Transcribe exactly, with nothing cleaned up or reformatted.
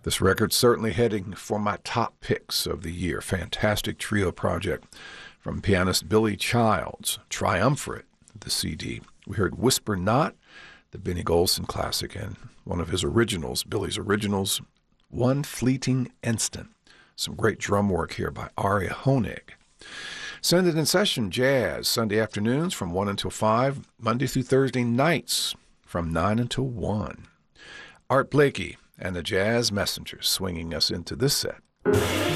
This record's certainly heading for my top picks of the year. Fantastic trio project from pianist Billy Childs, Triumvirate, the C D. We heard Whisper Not, the Benny Golson classic, and one of his originals, Billy's originals, One Fleeting Instant. Some great drum work here by Ari Honig. Send It in Session Jazz, Sunday afternoons from one until five, Monday through Thursday nights from nine until one. Art Blakey and the Jazz Messengers swinging us into this set.